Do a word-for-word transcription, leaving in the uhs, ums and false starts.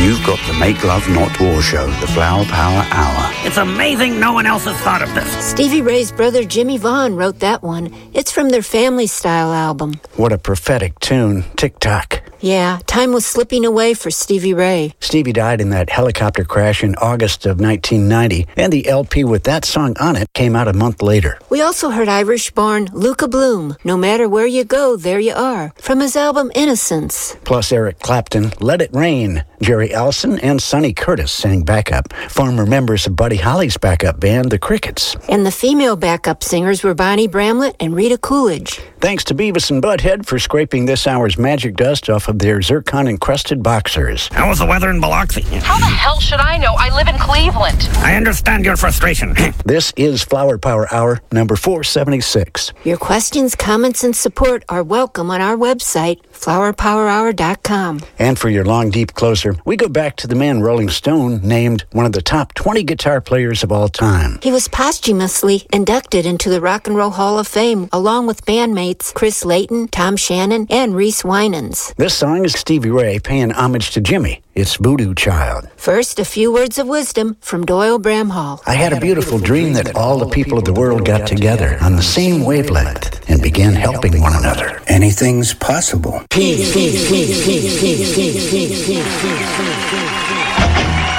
You've got the Make Love Not War show, the Flower Power Hour. It's amazing no one else has thought of this. Stevie Ray's brother Jimmy Vaughan wrote that one. It's from their Family Style album. What a prophetic tune. Tick-tock. Yeah, time was slipping away for Stevie Ray. Stevie died in that helicopter crash in August of nineteen ninety, and the L P with that song on it came out a month later. We also heard Irish-born Luca Bloom, No Matter Where You Go, There You Are, from his album Innocence. Plus Eric Clapton, Let It Rain. Jerry Allison and Sonny Curtis sang backup, former members of Buddy Holly's backup band, The Crickets. And the female backup singers were Bonnie Bramlett and Rita Coolidge. Thanks to Beavis and Butthead for scraping this hour's magic dust off of their zircon-encrusted boxers. How was the weather in Biloxi? How the hell should I know? I live in Cleveland. I understand your frustration. This is Flower Power Hour number four seventy-six. Your questions, comments, and support are welcome on our website, flower power hour dot com. And for your long, deep closer, we go back to the man Rolling Stone named one of the top twenty guitar players of all time. He was posthumously inducted into the Rock and Roll Hall of Fame along with bandmates Chris Layton, Tom Shannon, and Reese Winans. This song is Stevie Ray paying homage to Jimmy. It's Voodoo Child. First, a few words of wisdom from Doyle Bramhall. I had a beautiful dream that all the people of the world got together on the same wavelength and began helping one another. Anything's possible. Peace, peace, peace, peace, peace, peace, peace, peace, peace, peace.